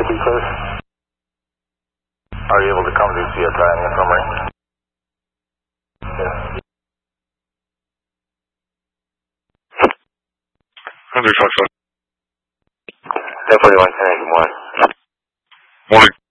to be clear. Are you able to come to CSI in the infirmary? Yes. 100 Fox 1041, 1081. Morning.